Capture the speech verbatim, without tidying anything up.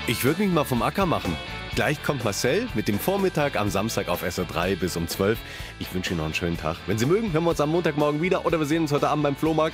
Ich würde mich mal vom Acker machen. Gleich kommt Marcel mit dem Vormittag am Samstag auf S R drei bis um zwölf. Ich wünsche Ihnen noch einen schönen Tag. Wenn Sie mögen, hören wir uns am Montagmorgen wieder oder wir sehen uns heute Abend beim Flohmarkt.